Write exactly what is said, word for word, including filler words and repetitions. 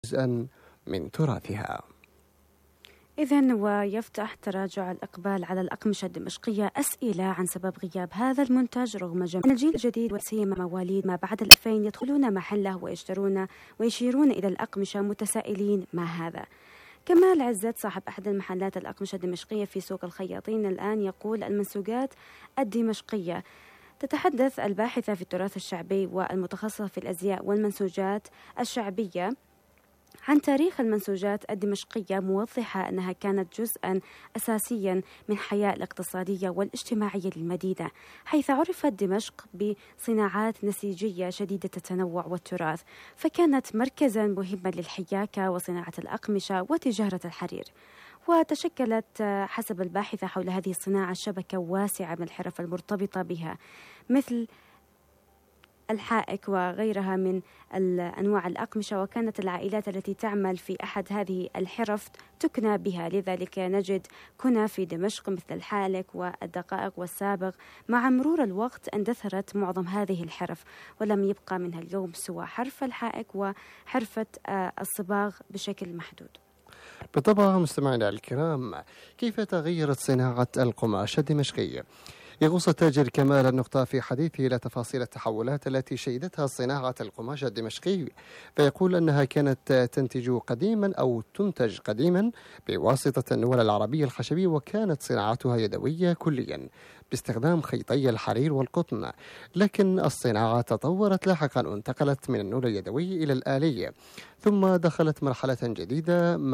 جزءا من تراثها. إذن ويفتح تراجع الإقبال على الأقمشة الدمشقية أسئلة عن سبب غياب هذا المنتج رغم جمع الجيل الجديد وسيما مواليد ما بعد الألفين يدخلون محله ويشترون ويشيرون إلى الأقمشة متسائلين ما هذا. كمال عزت صاحب أحد المحلات الأقمشة الدمشقية في سوق الخياطين الآن يقول المنسوجات الدمشقية. تتحدث الباحثة في التراث الشعبي والمتخصصة في الأزياء والمنسوجات الشعبية عن تاريخ المنسوجات الدمشقية، موضحة أنها كانت جزءاً أساسياً من الحياة الاقتصادية والاجتماعية للمدينة، حيث عرفت دمشق بصناعات نسيجية شديدة التنوع والتراث، فكانت مركزاً مهماً للحياكة وصناعة الأقمشة وتجارة الحرير. وتشكلت حسب الباحثة حول هذه الصناعة شبكة واسعة من الحرف المرتبطة بها مثل الحائك وغيرها من أنواع الأقمشة، وكانت العائلات التي تعمل في أحد هذه الحرف تكنى بها، لذلك نجد كنى في دمشق مثل الحالك والدقائق والسابغ. مع مرور الوقت اندثرت معظم هذه الحرف ولم يبقى منها اليوم سوى حرف الحائك وحرفة الصباغ بشكل محدود. بالطبع مستمعينا الكرام، كيف تغيرت صناعة القماش الدمشقي؟ يغوص التاجر كمال النقطة في حديثه إلى تفاصيل التحولات التي شهدتها صناعة القماش الدمشقي، فيقول أنها كانت تنتج قديما أو تنتج قديما بواسطة النول العربية الخشبية، وكانت صناعتها يدوية كليا باستخدام خيطي الحرير والقطن، لكن الصناعة تطورت لاحقا وانتقلت من النول اليدوي إلى الآلية، ثم دخلت مرحلة جديدة